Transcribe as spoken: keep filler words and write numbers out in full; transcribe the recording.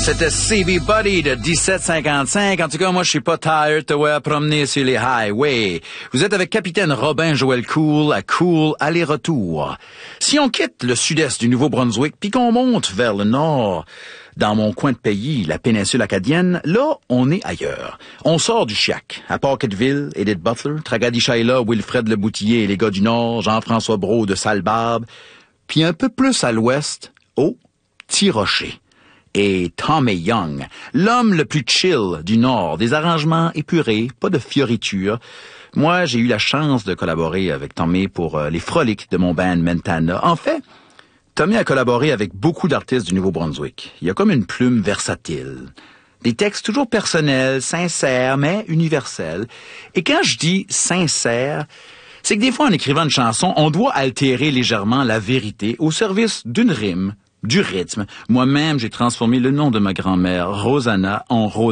C'était C B Buddy de dix-sept cinquante-cinq. En tout cas, moi, je suis pas tired de voir promener sur les highways. Vous êtes avec Capitaine Robin Joël Cool à Cool aller-retour. Si on quitte le sud-est du Nouveau-Brunswick puis qu'on monte vers le nord, dans mon coin de pays, la péninsule acadienne, là, on est ailleurs. On sort du Chiac. À Pocketville, Edith Butler, Tragady-Shaila, Wilfred Leboutillier et les gars du Nord, Jean-François Brault de Salle-Barbe. Puis un peu plus à l'ouest, au Tirocher. Et Tommy Young, l'homme le plus chill du Nord, des arrangements épurés, pas de fioritures. Moi, j'ai eu la chance de collaborer avec Tommy pour euh, les frolics de mon band Mentana. En fait, Tommy a collaboré avec beaucoup d'artistes du Nouveau-Brunswick. Il a comme une plume versatile. Des textes toujours personnels, sincères, mais universels. Et quand je dis sincère, c'est que des fois, en écrivant une chanson, on doit altérer légèrement la vérité au service d'une rime, du rythme. Moi-même, j'ai transformé le nom de ma grand-mère, Rosanna, en Rosanna.